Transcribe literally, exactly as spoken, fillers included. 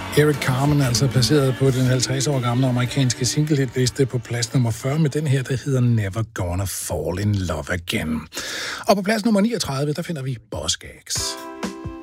Eric Carmen, altså placeret på den halvtreds år gamle amerikanske singlehitliste på plads nummer fyrre med den her, der hedder Never Gonna Fall in Love Again. Og på plads nummer niogtredive, der finder vi Boss Gags.